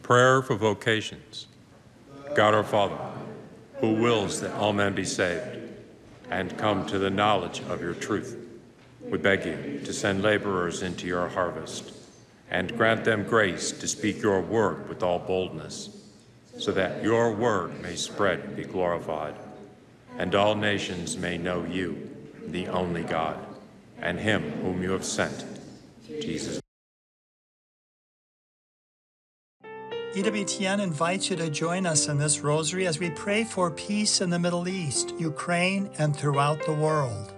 Prayer for vocations. God our Father, who wills that all men be saved and come to the knowledge of your truth, we beg you to send laborers into your harvest and grant them grace to speak your word with all boldness, so that your word may spread and be glorified, and all nations may know you, the only God, and him whom you have sent, Jesus. EWTN invites you to join us in this rosary as we pray for peace in the Middle East, Ukraine, and throughout the world.